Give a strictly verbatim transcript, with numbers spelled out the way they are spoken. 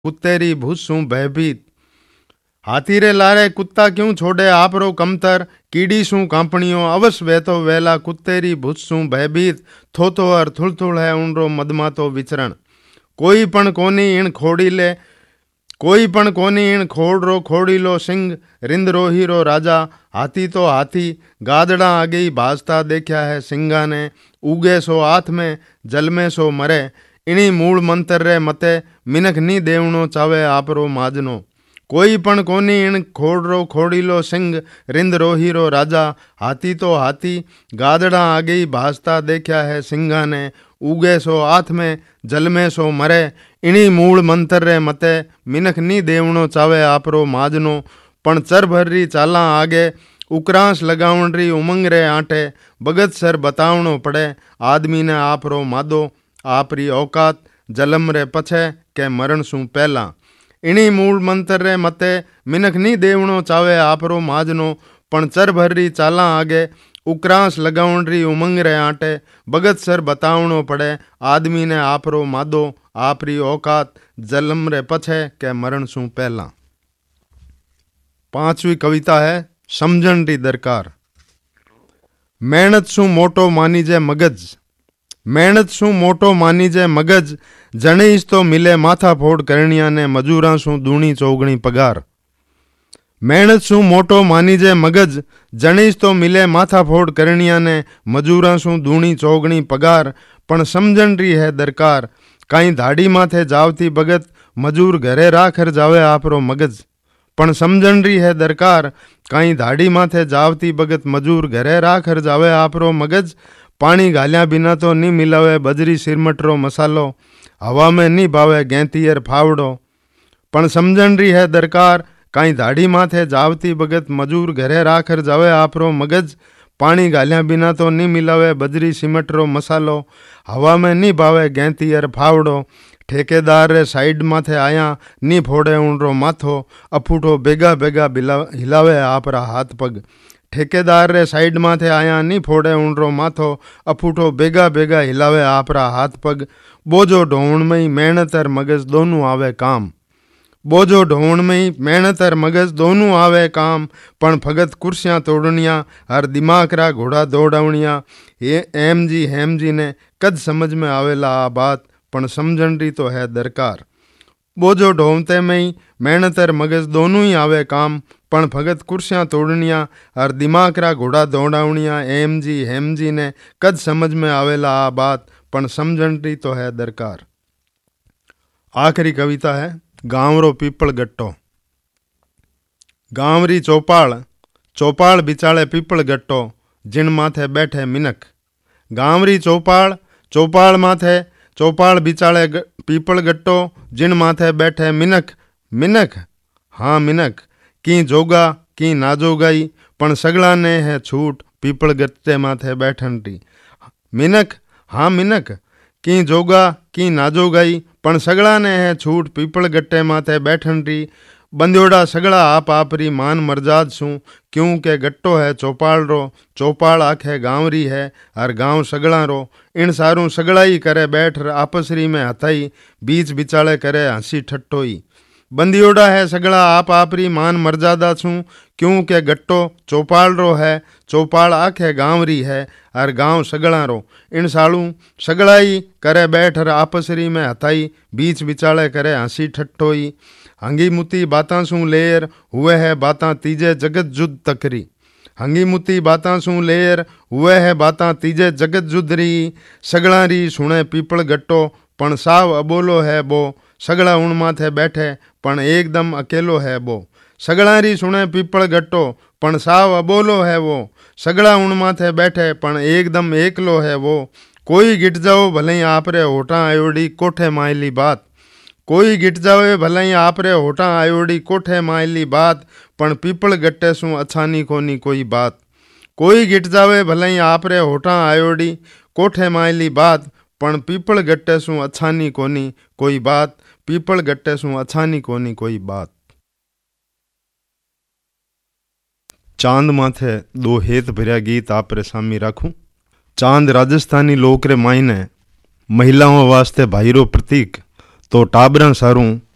कुत्तेरी भूसूं भयभीत। हाथी रे लारे कुत्ता क्यों छोड़े आपरो कमतर, कीड़ी सूं कांपणियों अवस वेतो वेला कुत्तेरी भूसूं भयभीत। थोतो और थुलथुल है उनरो मदमातो विचरण। कोई पण कोनी इन खोड़ीले कोई पण कोनी इन खोड़रो खोड़ीलो सिंह, रिंद रोहीरो राजा। हाथी तो हाथी गादड़ा आगे भाजता देखा है सिंगा ने, उगे सो हाथ में जल में सो मरे। इनी मूल मंत्र रे मते मिनख नी देवणो चावे आपरो माजनो। कोई पण कोनी इन खोड़रो खोड़ीलो सिंह, रिंद रोहीरो राजा। हाथी तो हाथी गादड़ा आगे भाजता देखा है सिंगा ने, उगे सो हाथ में जल में सो मरे। इनी मूल मंत्र रे मते मिनख नी देवणो चावे आपरो माजनो। पण चर भरी चाला आगे उकरांस लगावण री उमंग रे आंटे, बगत सर बतावणो पड़े आदमी ने आपरो मादो। आपरी औकात जलम रे पछे के मरण सूं पहला। इनी मूल मंत्र रे मते मिनख नी देवणो चावे आपरो माजनो। पण चर भरी चाला आगे उकरांस लगावण री उमंग रे आंटे, बगत सर बतावणो पड़े आदमी ने आपरो मादो। आपरी औकात जलम रे पछे के मरण सूं पहला। पांचवी कविता है समझण री दरकार। मेहनत सूं मोटो मानीजे मगज, मेहनत सूं मोटो मानीजे मगज। जणीज तो मिले माथा फोड़ करनिया ने, मजूरां सूं दूणी चौगणी पगार। मेहनत सूं मोटो मानीजे मगज, जणीज तो मिले माथा फोड़ करनिया ने, मजूरां सूं दूणी चौगणी पगार। पण समझण री है दरकार, काई धाड़ी माथे जावती बगत, मजूर घरे राखर जावे आपरो मगज। पण समझण री है दरकार, काई धाड़ी माथे जावती बगत, मजूर घरे राखर जावे आपरो मगज। पानी घाल्या बिना तो नी मिलावे बजरी सिरमटरो मसालो, हवा में नी भावे गेंतियर फावड़ो। पण समझण री है दरकार, काई धाड़ी माथे जावती बगत, मजूर घरे राखर जावे आपरो मगज। पानी घाल्या बिना तो नी मिलावे बजरी सिमटरो मसालो, हवा में नी भावे गेंतियर फावड़ो। ठेकेदार रे साइड माथे आया नी फोड़े उनरो माथो, अफूठो बेगा बेगा हिलावे आपरा हाथ पग। ठेकेदार रे साइड माथे आया नी फोड़े उनरो माथो, अफूठो बेगा बेगा हिलावे आपरा हाथ पग। बोझो ढोवण में ही मेहनत और मगज दोनों आवे काम, बोझो ढोवण में ही मेहनत और मगज दोनों आवे काम। पण फगत कुर्सियां तोड़निया और दिमाग रा घोड़ा दौड़ावनिया, ये एम जी हेम जी ने कद समझ में आवेला आ बात। पण समझण री तो है दरकार। बोझो ढोवते में ही मेहनत और मगज दोनों ही आवे काम, पण फगत कुर्सियां तोड़निया और दिमाग रा घोड़ा दौड़ावनिया, एम जी हेम जी ने कद समझ में आवेला आ बात। पण समझण री तो है दरकार। आखिरी कविता है गांव रो पीपल गट्टो। गांव री चौपाल, चौपाल बिचाले पीपल गट्टो, जिन माथे बैठे मिनख। गांव री चौपाल, चौपाल माथे चौपाल बिचाले ग, पीपल गट्टो, जिन माथे बैठे मिनख। मिनख हाँ मिनख, की जोगा की ना जोगाई, पण सगला ने है छूट पीपल गट्टे माथे बैठन री। मिनख हाँ मिनख, की जोगा की ना जोगाई, पण सगला ने है छूट पीपल गट्टे माथे बैठन री। बंध्योड़ा सगला आप आपरी मान मर्जाद सूं, क्योंकि गट्टो है चौपाल रो, चौपाल आखे गांव री है और गांव सगला रो। इन सारूं सगला ही करे बैठ आपसरी में हथाई, बीच बिचाले करे हंसी ठट्ठोई। बंदियोड़ा है सगला आप आपरी मान मर्यादा छूं, क्योंकि गट्टो चौपाल रो है, चौपाल आखे गांव री है और गांव सगला रो। इन सालू सगड़ाई करे बैठ आपसरी में हथाई, बीच बिचाले करे हंसी ठट्ठोई। हंगी मुती बातां सूं लेर हुए है बातां तीजे जगत जुद तकरी। हंगी मुती बातां सूं लेर हुए है बातां तीजे जगत जुद री। सगड़ा री सुने पीपल गट्टो, पण साव अबोलो है बो। सगड़ा उन माथे बैठे पण एकदम अकेलो है बो। सगड़ा री सुने पीपल गट्टो, पण साव अबोलो है वो। सगड़ा उन माथे बैठे पण एकदम एकलो है वो। कोई गिट जाओ भले आपरे होठा आयोड़ी कोठे मायली बात। कोई गिट जावे भले आपरे होठा आयोड़ी कोठे मायली बात, पण पीपल गट्टे सूं अछानी कोनी कोई बात। कोई गिट जावे भले आपरे होठा आयोड़ी कोठे मायली बात, पण पीपल गट्टे सूं अछानी कोनी कोई बात। पीपल गट्टे सूं अछानी कोनी कोई बात। चांद माथे दो हेत भर्या गीत आपरे सामी राखूं। चांद राजस्थानी लोक रे मायने महिलाओं वास्ते भाईरो प्रतीक, तो टाबरा सारूं